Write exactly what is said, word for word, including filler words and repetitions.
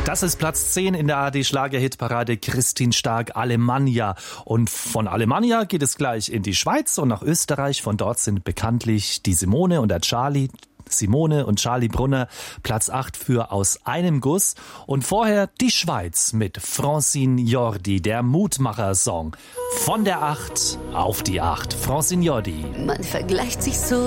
Das ist Platz zehn in der A R D-Schlager-Hitparade. Christin Stark, Alemannia. Und von Alemannia geht es gleich in die Schweiz und nach Österreich. Von dort sind bekanntlich die Simone und der Charlie. Simone und Charlie Brunner, Platz acht für Aus einem Guss. Und vorher die Schweiz mit Francine Jordi, der Mutmacher-Song. Von der acht auf die acht. Francine Jordi. Man vergleicht sich so